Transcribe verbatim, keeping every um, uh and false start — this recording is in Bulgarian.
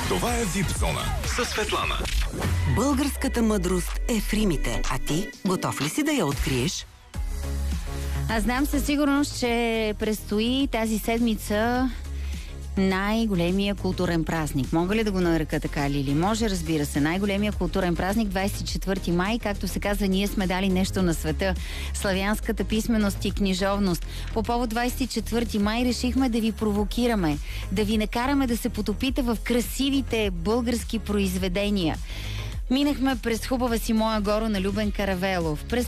Това е вип зона със Светлана. Българската мъдрост е в римите, а ти готов ли си да я откриеш? Аз знам със сигурност, че предстои тази седмица най-големия културен празник. Мога ли да го нарека така, Лили? Може, разбира се. Най-големия културен празник, двадесет и четвърти май, както се казва, ние сме дали нещо на света. Славянската писменост и книжовност. По повод двадесет и четвърти май решихме да ви провокираме, да ви накараме да се потопите в красивите български произведения. Минахме през Хубава си моя горо на Любен Каравелов, през